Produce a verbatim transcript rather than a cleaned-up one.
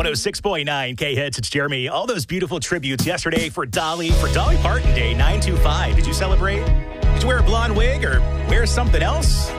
oh six point nine K-Hits. It's Jeremy. All those beautiful tributes yesterday for Dolly, for Dolly Parton Day, nine two five. Did you celebrate? Did you wear a blonde wig or wear something else?